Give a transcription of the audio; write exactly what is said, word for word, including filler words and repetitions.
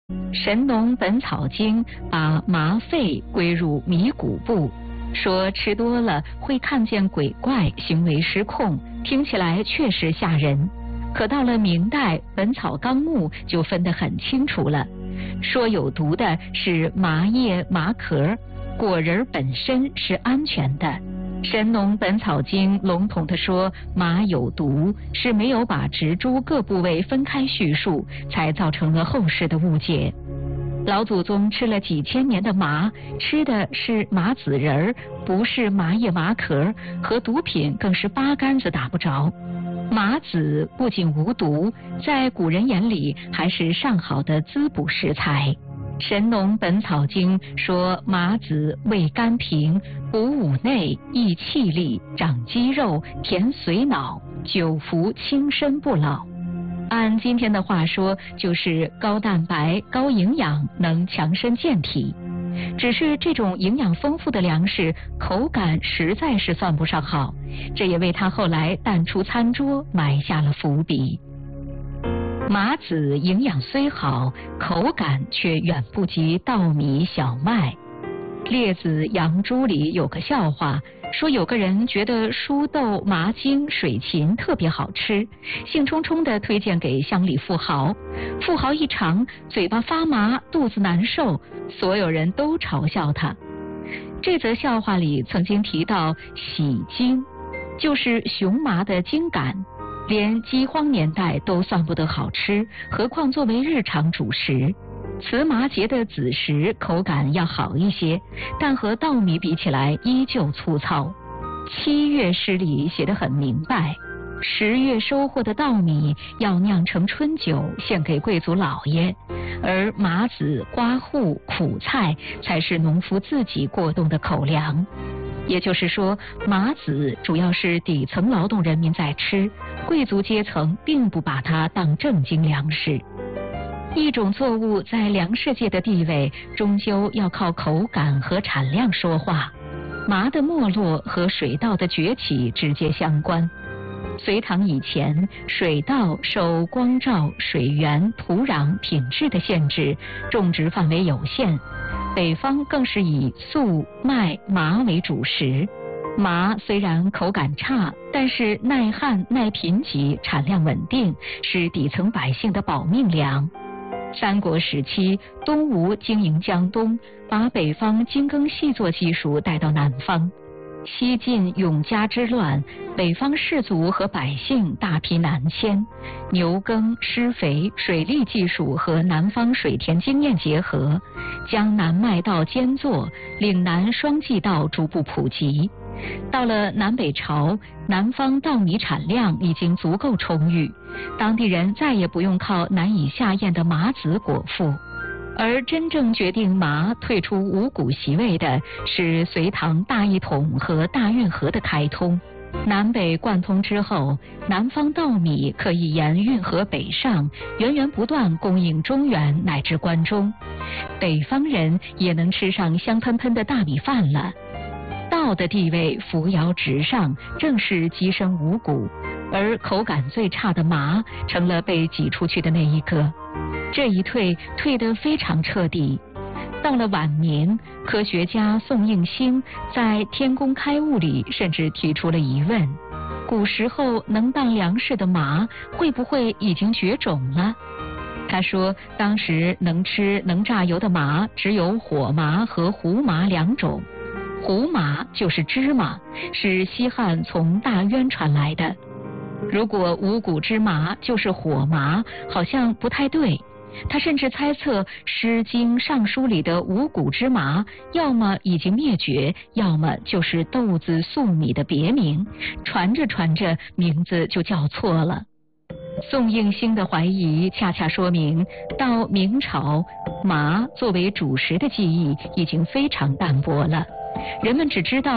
《神农本草经》把麻肺归入迷谷部，说吃多了会看见鬼怪，行为失控，听起来确实吓人。可到了明代，《本草纲目》就分得很清楚了，说有毒的是麻叶、麻壳，果仁本身是安全的。《神农本草经》笼统地说麻有毒，是没有把植株各部位分开叙述，才造成了后世的误解。老祖宗吃了几千年的麻，吃的是麻籽仁儿，不是麻叶麻壳，和毒品更是八竿子打不着。麻籽不仅无毒，在古人眼里还是上好的滋补食材。《神农本草经》说麻籽味甘平，补五内，益气力，长肌肉，填髓脑，久服轻身不老。按今天的话说，就是高蛋白、高营养，能强身健体。只是这种营养丰富的粮食，口感实在是算不上好，这也为他后来淡出餐桌埋下了伏笔。麻籽营养虽好，口感却远不及稻米、小麦。列子杨朱里有个笑话，说有个人觉得蔬豆、麻筋、水芹特别好吃，兴冲冲地推荐给乡里富豪。富豪一尝，嘴巴发麻，肚子难受，所有人都嘲笑他。这则笑话里曾经提到喜筋，就是熊麻的筋感，连饥荒年代都算不得好吃，何况作为日常主食。糍麻节的子实口感要好一些，但和稻米比起来依旧粗糙。七月诗里写得很明白，十月收获的稻米要酿成春酒献给贵族老爷，而麻籽、瓜瓠、苦菜才是农夫自己过冬的口粮。也就是说，麻籽主要是底层劳动人民在吃，贵族阶层并不把它当正经粮食。一种作物在粮食界的地位，终究要靠口感和产量说话。麻的没落和水稻的崛起直接相关。隋唐以前，水稻受光照、水源、土壤、品质的限制，种植范围有限。北方更是以粟、麦、麻为主食。麻虽然口感差，但是耐旱、耐贫瘠，产量稳定，是底层百姓的保命粮。三国时期，东吴经营江东，把北方精耕细作技术带到南方。西晋永嘉之乱，北方士族和百姓大批南迁，牛耕、施肥、水利技术和南方水田经验结合，江南麦稻兼作，岭南双季稻逐步普及。到了南北朝，南方稻米产量已经足够充裕，当地人再也不用靠难以下咽的麻籽果腹。而真正决定麻退出五谷席位的是隋唐大一统和大运河的开通。南北贯通之后，南方稻米可以沿运河北上，源源不断供应中原乃至关中，北方人也能吃上香喷喷的大米饭了。稻的地位扶摇直上，正是跻身五谷，而口感最差的麻成了被挤出去的那一个。这一退退得非常彻底。到了晚明，科学家宋应星在《天工开物》里甚至提出了疑问：古时候能当粮食的麻会不会已经绝种了？他说，当时能吃能榨油的麻只有火麻和胡麻两种。胡麻就是芝麻，是西汉从大渊传来的。如果五谷之麻就是火麻，好像不太对。他甚至猜测《诗经》《尚书》里的五谷之麻，要么已经灭绝，要么就是豆子、粟米的别名，传着传着名字就叫错了。宋应星的怀疑恰恰说明，到明朝，麻作为主食的记忆已经非常淡薄了，人们只知道